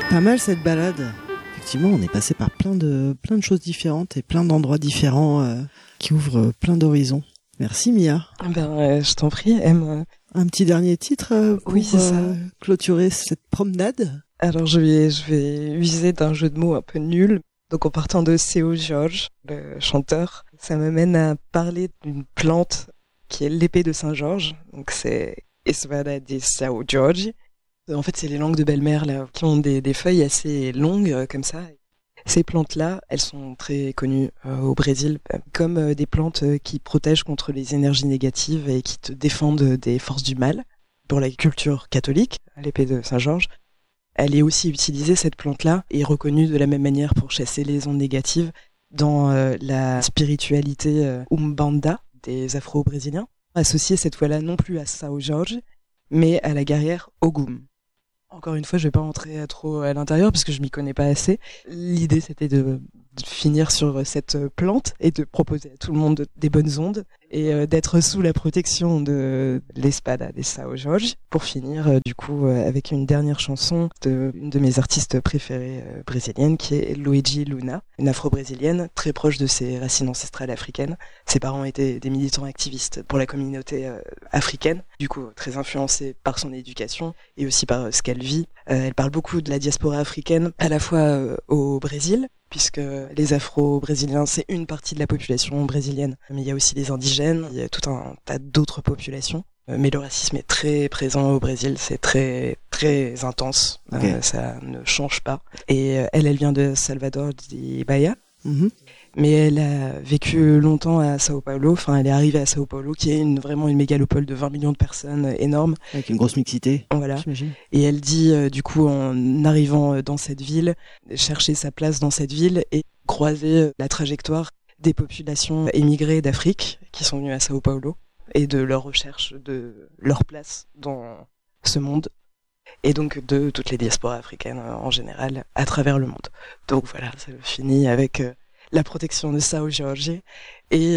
Pas mal cette balade. Effectivement, on est passé par plein de choses différentes et plein d'endroits différents qui ouvrent plein d'horizons. Merci Mia. Je t'en prie, M. Un petit dernier titre pour oui, c'est ça. Clôturer cette promenade. Alors je vais user d'un jeu de mots un peu nul. Donc en partant de Seu Jorge, le chanteur, ça m'amène à parler d'une plante qui est l'épée de Saint-Georges. Donc c'est Espada de Seu Jorge. En fait, c'est les langues de belle-mère là, qui ont des feuilles assez longues comme ça. Ces plantes-là, elles sont très connues au Brésil comme des plantes qui protègent contre les énergies négatives et qui te défendent des forces du mal. Pour la culture catholique, l'épée de Saint-Georges, elle est aussi utilisée, cette plante-là, et reconnue de la même manière pour chasser les ondes négatives dans la spiritualité Umbanda des Afro-Brésiliens, associée cette fois-là non plus à São Jorge, mais à la guerrière Ogum. Encore une fois, je vais pas rentrer trop à l'intérieur parce que je m'y connais pas assez. L'idée, c'était de finir sur cette plante et de proposer à tout le monde des bonnes ondes et d'être sous la protection de l'Espada de São Jorge pour finir du coup avec une dernière chanson d'une de mes artistes préférées brésiliennes qui est Luigi Luna, une afro-brésilienne très proche de ses racines ancestrales africaines. Ses parents étaient des militants activistes pour la communauté africaine, du coup très influencée par son éducation et aussi par ce qu'elle vit. Elle parle beaucoup de la diaspora africaine à la fois au Brésil, puisque les Afro-Brésiliens, c'est une partie de la population brésilienne. Mais il y a aussi les indigènes, il y a tout un tas d'autres populations. Mais le racisme est très présent au Brésil, c'est très très intense, okay. Ça ne change pas. Et elle vient de Salvador de Bahia. Mm-hmm. Mais elle a vécu longtemps à Sao Paulo, enfin elle est arrivée à Sao Paulo, qui est vraiment une mégalopole de 20 millions de personnes, énorme. Avec une grosse mixité. Voilà. J'imagine. Et elle dit, du coup, en arrivant dans cette ville, chercher sa place dans cette ville et croiser la trajectoire des populations émigrées d'Afrique qui sont venues à Sao Paulo et de leur recherche de leur place dans ce monde. Et donc de toutes les diasporas africaines en général à travers le monde. Donc voilà, ça finit avec la protection de São Jorge et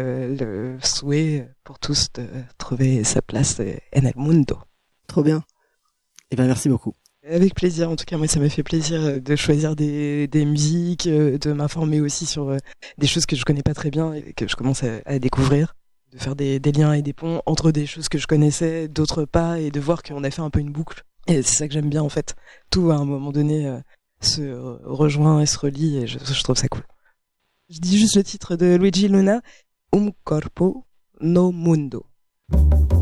le souhait pour tous de trouver sa place en el mundo. Trop bien. Eh ben merci beaucoup. Avec plaisir, en tout cas moi ça m'a fait plaisir de choisir des musiques, de m'informer aussi sur des choses que je connais pas très bien et que je commence à découvrir, de faire des liens et des ponts entre des choses que je connaissais, d'autres pas, et de voir qu'on a fait un peu une boucle. Et c'est ça que j'aime bien en fait. Tout à un moment donné se rejoint et se relie et je trouve ça cool. Je dis juste le titre de Luigi Luna, Corpo no Mundo.